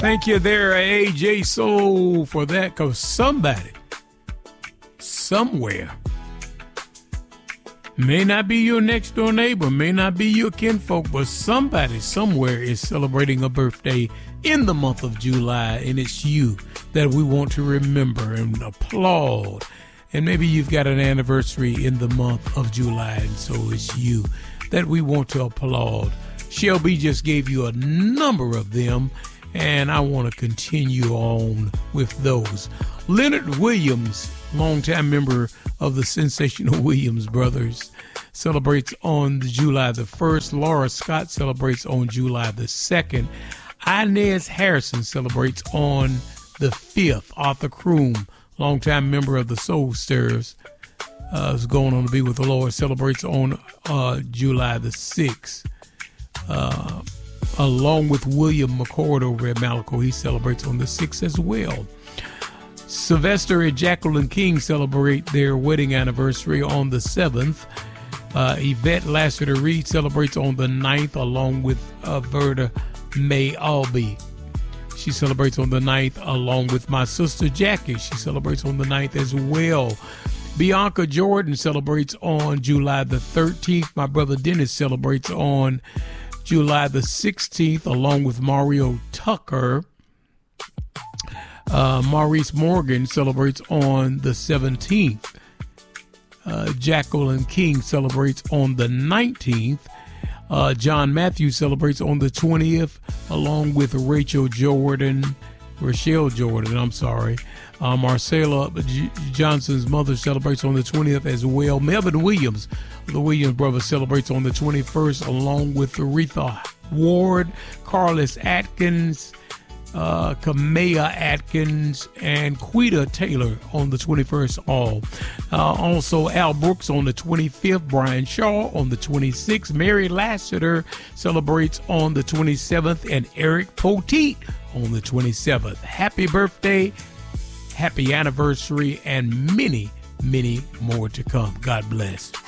Thank you there, AJ Soul, for that, because somebody, somewhere, may not be your next door neighbor, may not be your kinfolk, but somebody somewhere is celebrating a birthday in the month of July, and it's you that we want to remember and applaud. And maybe you've got an anniversary in the month of July, and so it's you that we want to applaud. Shelby just gave you a number of them, and I want to continue on with those. Leonard Williams, longtime member of the Sensational Williams Brothers, celebrates on July the 1st. Laura Scott celebrates on July the 2nd. Inez Harrison celebrates on the 5th. Arthur Kroom, longtime member of the Soul Stirrers, is going on to be with the Lord, celebrates on July the 6th. Along with William McCord over at Malaco, he celebrates on the 6th as well. Sylvester and Jacqueline King celebrate their wedding anniversary on the 7th. Yvette Lassiter Reed celebrates on the 9th, along with Verda May Albee. She celebrates on the 9th, along with my sister Jackie. She celebrates on the 9th as well. Bianca Jordan celebrates on July the 13th. My brother Dennis celebrates on July the 16th, along with Mario Tucker. Maurice Morgan celebrates on the 17th. Jacqueline King celebrates on the 19th. John Matthews celebrates on the 20th, along with Rochelle Jordan. Marcella Johnson's mother celebrates on the 20th as well. Melvin Williams, the Williams brothers, celebrates on the 21st, along with Aretha Ward, Carlos Atkins, Kamea Atkins, and Quita Taylor on the 21st. Also Al Brooks on the 25th, Brian Shaw on the 26th, Mary Lassiter celebrates on the 27th, and Eric Poteet on the 27th. Happy birthday, happy anniversary, and many, many more to come. God bless.